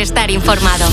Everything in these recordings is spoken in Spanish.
estar informado.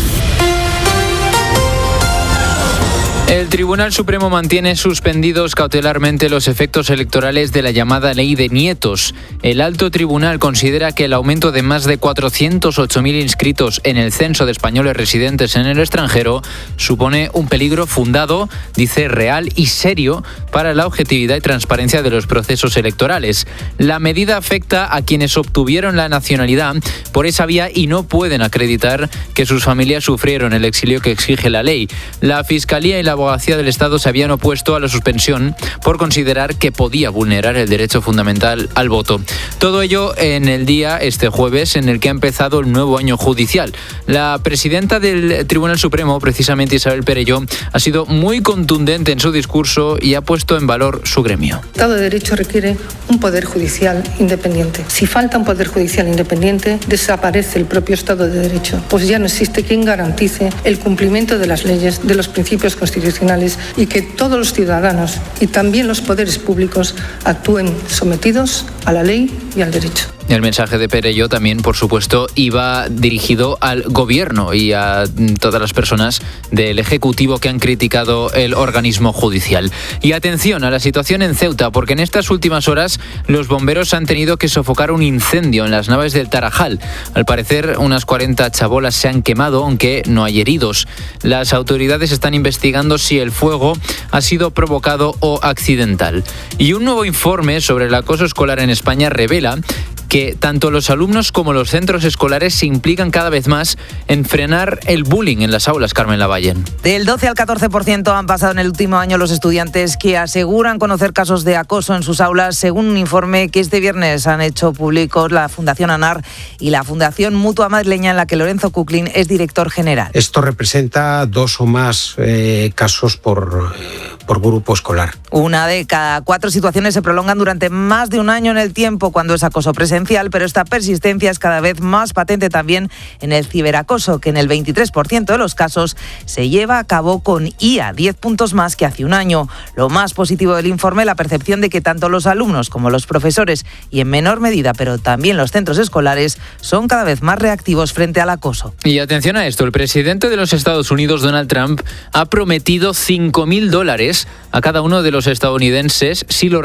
El Tribunal Supremo mantiene suspendidos cautelarmente los efectos electorales de la llamada Ley de Nietos. El alto tribunal considera que el aumento de más de 408.000 inscritos en el censo de españoles residentes en el extranjero supone un peligro fundado, dice, real y serio para la objetividad y transparencia de los procesos electorales. La medida afecta a quienes obtuvieron la nacionalidad por esa vía y no pueden acreditar que sus familias sufrieron el exilio que exige la ley. La Fiscalía y la Abogacía del Estado se habían opuesto a la suspensión por considerar que podía vulnerar el derecho fundamental al voto. Todo ello en el día, este jueves, en el que ha empezado el nuevo año judicial. La presidenta del Tribunal Supremo, precisamente Isabel Perelló, ha sido muy contundente en su discurso y ha puesto en valor su gremio. El Estado de Derecho requiere un poder judicial independiente. Si falta un poder judicial independiente, desaparece el propio Estado de Derecho, pues ya no existe quien garantice el cumplimiento de las leyes, de los principios constitucionales y que todos los ciudadanos y también los poderes públicos actúen sometidos a la ley y al derecho. El mensaje de Perelló también, por supuesto, iba dirigido al Gobierno y a todas las personas del Ejecutivo que han criticado el organismo judicial. Y atención a la situación en Ceuta, porque en estas últimas horas los bomberos han tenido que sofocar un incendio en las naves del Tarajal. Al parecer, unas 40 chabolas se han quemado, aunque no hay heridos. Las autoridades están investigando si el fuego ha sido provocado o accidental. Y un nuevo informe sobre el acoso escolar en España revela que tanto los alumnos como los centros escolares se implican cada vez más en frenar el bullying en las aulas, Carmen Lavallen. Del 12 al 14% han pasado en el último año los estudiantes que aseguran conocer casos de acoso en sus aulas, según un informe que este viernes han hecho públicos la Fundación ANAR y la Fundación Mutua Madrileña, en la que Lorenzo Kuklin es director general. Esto representa 2 o más casos por grupo escolar. Una de cada 4 situaciones se prolongan durante más de un año en el tiempo cuando es acoso presencial, pero esta persistencia es cada vez más patente también en el ciberacoso, que en el 23% de los casos se lleva a cabo con IA, 10 puntos más que hace un año. Lo más positivo del informe, la percepción de que tanto los alumnos como los profesores y en menor medida, pero también los centros escolares, son cada vez más reactivos frente al acoso. Y atención a esto, el presidente de los Estados Unidos, Donald Trump, ha prometido $5.000 a cada uno de los estadounidenses si lo